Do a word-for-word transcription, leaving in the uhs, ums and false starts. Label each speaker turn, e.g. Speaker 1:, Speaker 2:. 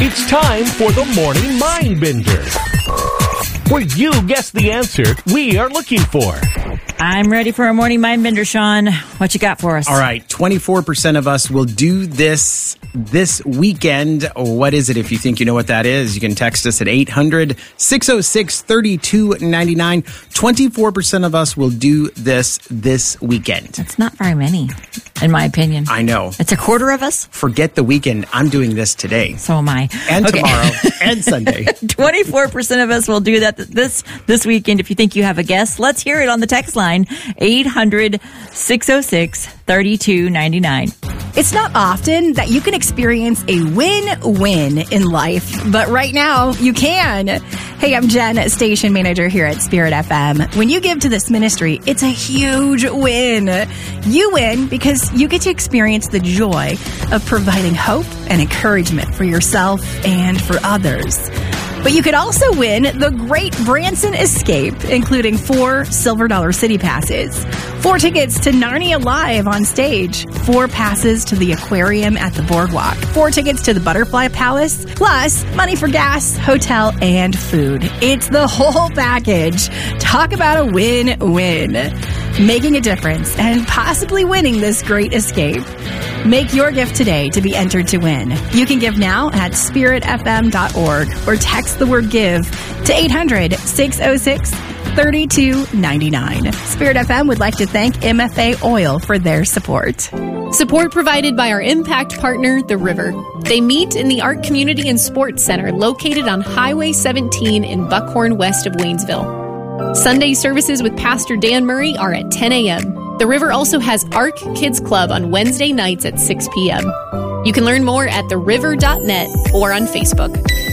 Speaker 1: It's time for the Morning Mind Bender, where you guess the answer we are looking for.
Speaker 2: I'm ready for a morning mind bender, Sean. What you got for us?
Speaker 3: All right, twenty-four percent of us will do this this weekend. What is it? If you think you know what that is, you can text us at eight hundred, six oh six, three two nine nine. twenty-four percent of us will do this this weekend.
Speaker 2: That's not very many, in my opinion.
Speaker 3: I know.
Speaker 2: It's a quarter of us?
Speaker 3: Forget the weekend. I'm doing this today.
Speaker 2: So am I.
Speaker 3: And
Speaker 2: Okay.
Speaker 3: tomorrow. And Sunday.
Speaker 2: twenty-four percent of us will do that this this weekend. If you think you have a guess, let's hear it on the text line, eight hundred, six oh six, three two nine nine.
Speaker 4: It's not often that you can experience a win-win in life, but right now you can. Hey, I'm Jen, station manager here at Spirit F M. When you give to this ministry, it's a huge win. You win because you get to experience the joy of providing hope and encouragement for yourself and for others. But you could also win the Great Branson Escape, including four Silver Dollar City passes, four tickets to Narnia Live on stage, four passes to the aquarium at the boardwalk, four tickets to the Butterfly Palace, plus money for gas, hotel, and food. It's the whole package. Talk about a win-win. Making a difference and possibly winning this great escape. Make your gift today to be entered to win. You can give now at spirit f m dot org or text the word give to eight hundred, six oh six, three two nine nine. Spirit F M would like to thank M F A Oil for their support.
Speaker 5: Support provided by our impact partner, The River. They meet in the Art Community and Sports Center located on Highway seventeen in Buckhorn, west of Waynesville. Sunday services with Pastor Dan Murray are at ten a.m. The River also has Ark Kids Club on Wednesday nights at six p.m. You can learn more at the river dot net or on Facebook.